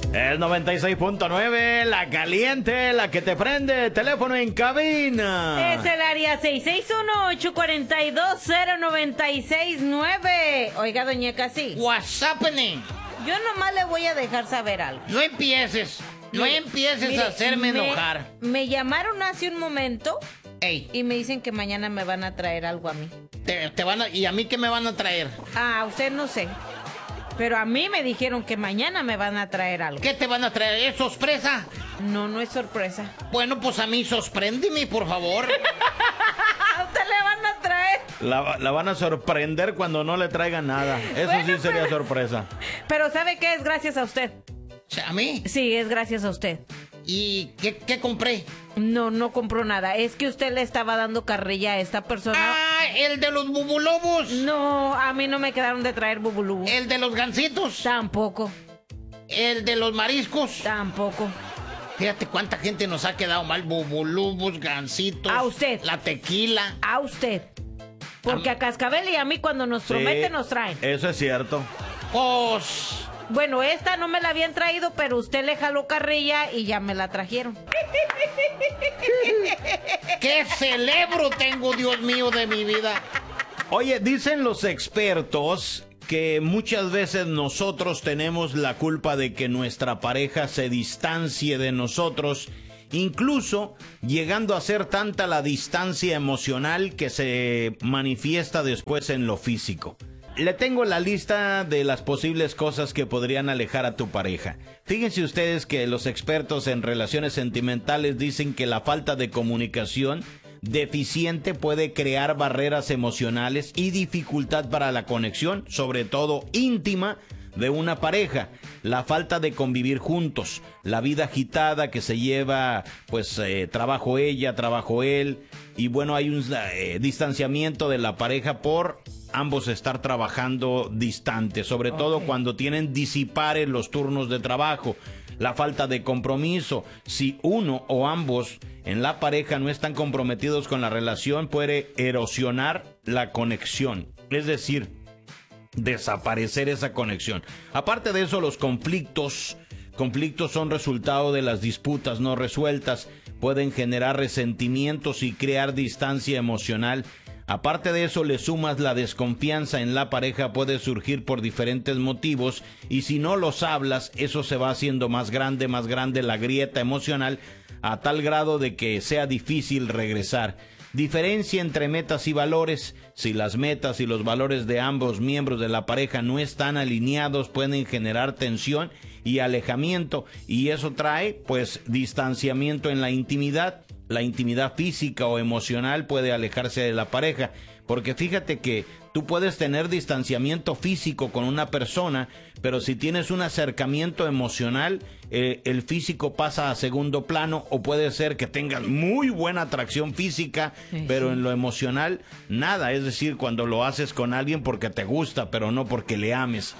El 96.9, la caliente, la que te prende, teléfono en cabina. Es el área 661-842-0969. Oiga, doña Casi. What's happening? Yo nomás le voy a dejar saber algo. No empieces Mire, a hacerme enojar. Me llamaron hace un momento Ey, y me dicen que mañana me van a traer algo a mí. ¿y a mí qué me van a traer? Ah, usted no sé. Pero a mí me dijeron que mañana me van a traer algo. ¿Qué te van a traer? ¿Es sorpresa? No, no es sorpresa. Bueno, pues a mí sorpréndeme, por favor. ¿A usted le van a traer? La van a sorprender cuando no le traigan nada. Eso Bueno, sí sería sorpresa. Pero ¿sabe qué? Es gracias a usted. ¿A mí? Sí, es gracias a usted. ¿Y qué compré? No, no compró nada. Es que usted le estaba dando carrilla a esta persona. ¡Ah, el de los bubulobos! No, a mí no me quedaron de traer bubulubos. ¿El de los gansitos? Tampoco, ¿El de los mariscos? tampoco. Fíjate cuánta gente nos ha quedado mal. Bubulubos, gansitos. A usted. La tequila. A usted. Porque a Cascabel y a mí cuando nos prometen Sí, nos traen. Eso es cierto. Pues... Bueno, esta no me la habían traído, pero usted le jaló carrilla y ya me la trajeron. ¡Qué celebro tengo, Dios mío, de mi vida! Oye, dicen los expertos que muchas veces nosotros tenemos la culpa de que nuestra pareja se distancie de nosotros, incluso llegando a ser tanta la distancia emocional que se manifiesta después en lo físico. Le tengo la lista de las posibles cosas que podrían alejar a tu pareja. Fíjense ustedes que los expertos en relaciones sentimentales dicen que la falta de comunicación deficiente puede crear barreras emocionales y dificultad para la conexión, sobre todo íntima, de una pareja. La falta de convivir juntos, la vida agitada que se lleva, pues trabajo ella, trabajo él, y bueno, hay un distanciamiento de la pareja por ambos estar trabajando distantes, sobre todo cuando tienen dispares los turnos de trabajo. La falta de compromiso, si uno o ambos en la pareja no están comprometidos con la relación, puede erosionar la conexión, es decir, desaparecer esa conexión. Aparte de eso, los conflictos son resultado de las disputas no resueltas, pueden generar resentimientos y crear distancia emocional. Aparte de eso, le sumas la desconfianza en la pareja, puede surgir por diferentes motivos, y si no los hablas, eso se va haciendo más grande la grieta emocional, a tal grado de que sea difícil regresar. Diferencia entre metas y valores. Si las metas y los valores de ambos miembros de la pareja no están alineados, pueden generar tensión y alejamiento, y eso trae pues distanciamiento en la intimidad. La intimidad física o emocional puede alejarse de la pareja, porque fíjate que tú puedes tener distanciamiento físico con una persona, pero si tienes un acercamiento emocional, el físico pasa a segundo plano, o puede ser que tengas muy buena atracción física, pero en lo emocional nada, es decir, cuando lo haces con alguien porque te gusta, pero no porque le ames.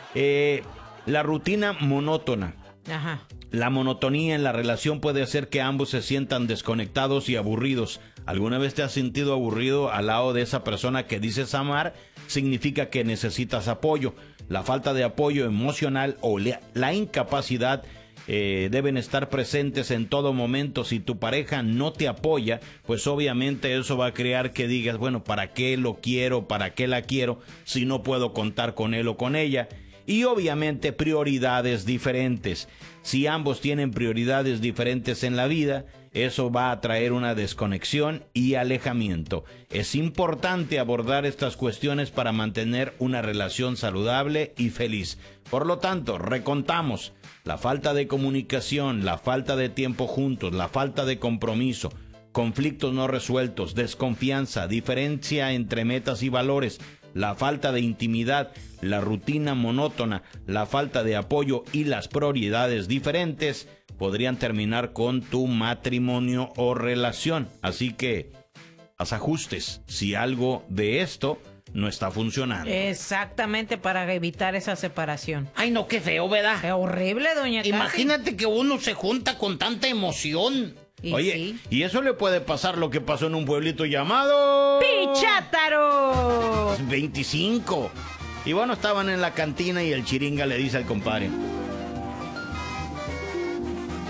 La rutina monótona. Ajá. La monotonía en la relación puede hacer que ambos se sientan desconectados y aburridos. ¿Alguna vez te has sentido aburrido al lado de esa persona que dices amar? Significa que necesitas apoyo. La falta de apoyo emocional o la incapacidad deben estar presentes en todo momento. Si tu pareja no te apoya, pues obviamente eso va a crear que digas, bueno, ¿para qué lo quiero? ¿Para qué la quiero? Si no puedo contar con él o con ella. Y obviamente prioridades diferentes. Si ambos tienen prioridades diferentes en la vida, eso va a traer una desconexión y alejamiento. Es importante abordar estas cuestiones para mantener una relación saludable y feliz. Por lo tanto, recontamos: la falta de comunicación, la falta de tiempo juntos, la falta de compromiso, conflictos no resueltos, desconfianza, diferencia entre metas y valores, la falta de intimidad, la rutina monótona, la falta de apoyo y las prioridades diferentes podrían terminar con tu matrimonio o relación. Así que haz ajustes si algo de esto no está funcionando. Exactamente, para evitar esa separación. Ay, no, qué feo, ¿verdad? Es horrible, doña Casi. Imagínate que uno se junta con tanta emoción. Y Oye, sí. y eso le puede pasar lo que pasó en un pueblito llamado ¡Pichátaro! 25. Y bueno, estaban en la cantina y el chiringa le dice al compadre: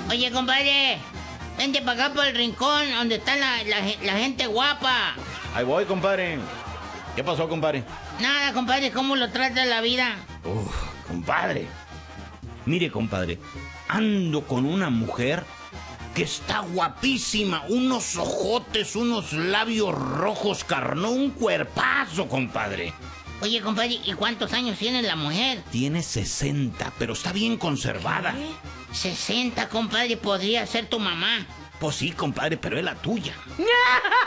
Oye, compadre, vente para acá por el rincón donde está la gente guapa. Ahí voy, compadre. ¿Qué pasó, compadre? Nada, compadre, ¿cómo lo trata la vida? Compadre. Mire, compadre, ando con una mujer que está guapísima. Unos ojotes, unos labios rojos, carnón, un cuerpazo, compadre. Oye, compadre, ¿y cuántos años tiene la mujer? Tiene 60, pero está bien conservada. 60, compadre, podría ser tu mamá. Pues sí, compadre, pero es la tuya.